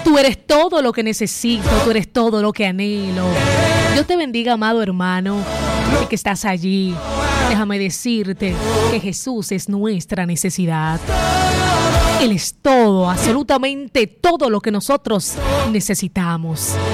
Tú eres todo lo que necesito, tú eres todo lo que anhelo. Dios te bendiga, amado hermano, y que estás allí. Déjame decirte que Jesús es nuestra necesidad. Él es todo, absolutamente todo lo que nosotros necesitamos.